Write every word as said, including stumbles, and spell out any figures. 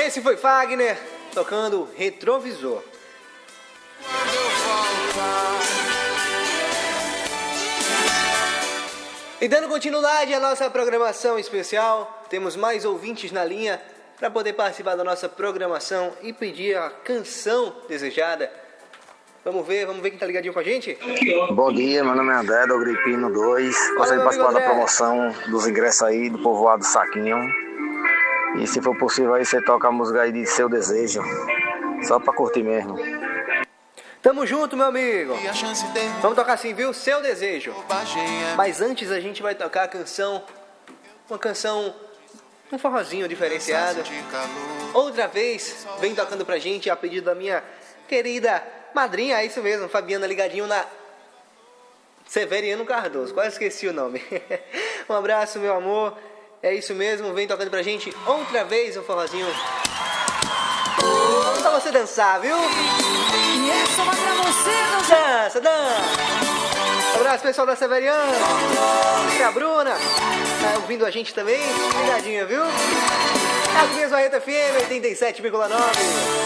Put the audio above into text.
Esse foi Fagner tocando Retrovisor. E dando continuidade à nossa programação especial, temos mais ouvintes na linha para poder participar da nossa programação e pedir a canção desejada. Vamos ver, vamos ver quem tá ligadinho com a gente? Bom dia, meu nome é André, do Agripino dois. Gostaria de participar da promoção dos ingressos aí do Povoado Saquinho. E se for possível aí, você toca a música aí de Seu Desejo. Só pra curtir mesmo. Tamo junto, meu amigo. Vamos tocar assim, viu? Seu Desejo. Mas antes a gente vai tocar a canção, uma canção, um forrozinho diferenciado. Outra vez, vem tocando pra gente a pedido da minha querida madrinha, é isso mesmo, Fabiana ligadinho na Severiano Cardoso. Quase esqueci o nome. Um abraço, meu amor. É isso mesmo, vem tocando pra gente outra vez um forrozinho. Pra você dançar, viu? E essa vai pra você, dança. Dança, dança. Um abraço, pessoal da Severiano. E a Bruna, tá ouvindo a gente também? Ligadinha, viu? É a mesma Reta F M oitenta e sete vírgula nove.